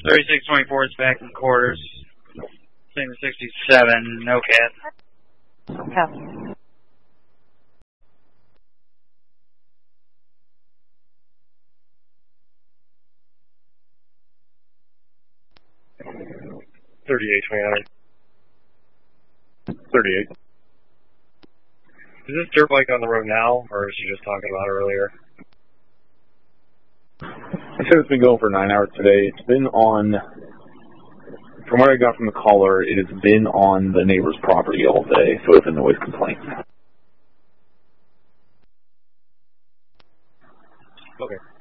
3624 is back in quarters. Same 67, no cat. Yeah. $38.29. 38. Is this dirt bike on the road now, or is she just talking about it earlier? I said it's been going for 9 hours today. It's been on, from what I got from the caller, it has been on the neighbor's property all day, so it's a noise complaint. Okay.